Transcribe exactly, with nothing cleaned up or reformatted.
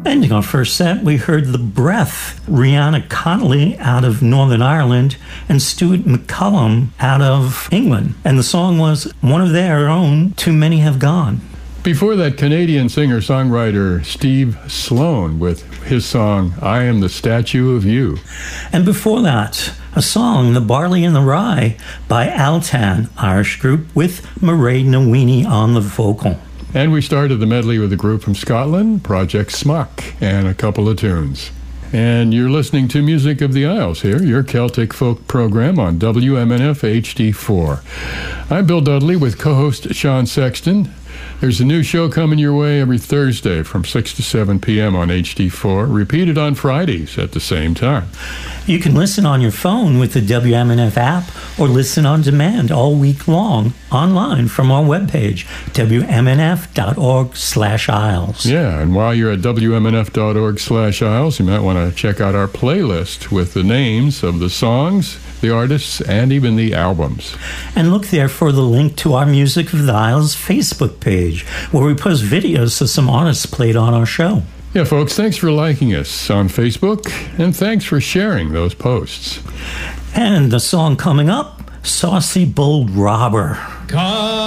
Ending our first set, we heard The Breath, Rihanna Connolly out of Northern Ireland and Stuart McCullum out of England. And the song was one of their own, Too Many Have Gone. Before that, Canadian singer-songwriter Steve Sloan with his song, I Am the Statue of You. And before that, a song, The Barley and the Rye, by Altan, Irish group, with Mairead Nawini on the vocal. And we started the medley with a group from Scotland, Project Smuck, and a couple of tunes. And you're listening to Music of the Isles here, your Celtic folk program on W M N F H D four. I'm Bill Dudley with co-host Sean Sexton. There's a new show coming your way every Thursday from six to seven p.m. on H D four, repeated on Fridays at the same time. You can listen on your phone with the W M N F app or listen on demand all week long online from our webpage, W M N F dot org slash Isles. Yeah, and while you're at W M N F dot org slash Isles, you might want to check out our playlist with the names of the songs, the artists, and even the albums. And look there for the link to our Music of the Isles Facebook page, where we post videos of some artists played on our show. Yeah, folks, thanks for liking us on Facebook, and thanks for sharing those posts. And the song coming up, Saucy Bold Robber. Come.